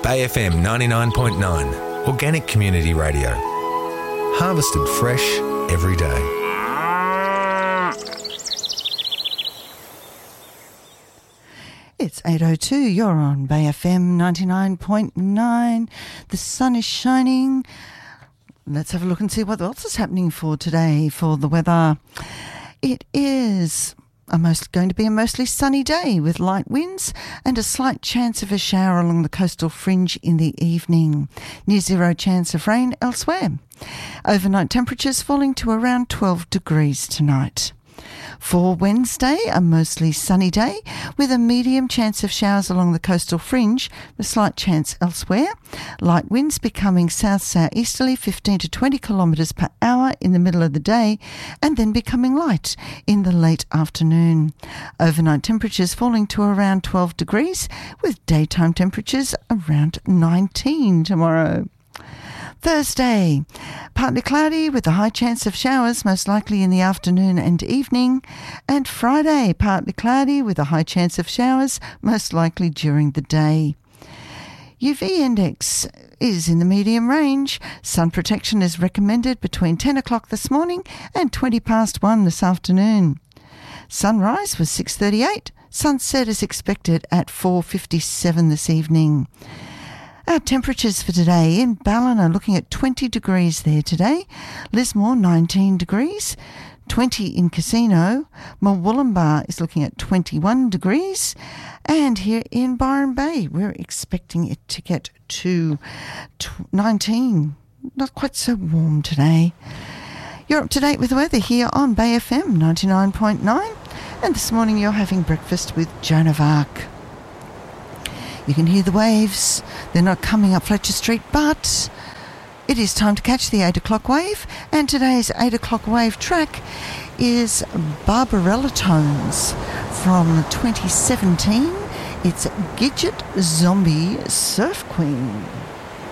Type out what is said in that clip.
Bay FM 99.9, Organic Community Radio. Harvested fresh every day. It's 8:02. You're on Bay FM 99.9. The sun is shining. Let's have a look and see what else is happening for today for the weather. It is going to be a mostly sunny day with light winds and a slight chance of a shower along the coastal fringe in the evening. Near zero chance of rain elsewhere. Overnight temperatures falling to around 12 degrees tonight. For Wednesday, a mostly sunny day with a medium chance of showers along the coastal fringe, a slight chance elsewhere. Light winds becoming south-southeasterly 15 to 20 kilometres per hour in the middle of the day and then becoming light in the late afternoon. Overnight temperatures falling to around 12 degrees with daytime temperatures around 19 tomorrow. Thursday, partly cloudy with a high chance of showers, most likely in the afternoon and evening. And Friday, partly cloudy with a high chance of showers, most likely during the day. UV index is in the medium range. Sun protection is recommended between 10 o'clock this morning and 20 past 1 this afternoon. Sunrise was 6:38. Sunset is expected at 4:57 this evening. Our temperatures for today in Ballina looking at 20 degrees there today. Lismore 19 degrees, 20 in Casino. Murwillumbah is looking at 21 degrees. And here in Byron Bay, we're expecting it to get to 19. Not quite so warm today. You're up to date with the weather here on Bay FM 99.9. And this morning you're having breakfast with Joan of Arc. You can hear the waves. They're not coming up Fletcher Street, but it is time to catch the 8 o'clock wave. And today's 8 o'clock wave track is Barbarella Tones from 2017. It's Gidget Zombie Surf Queen.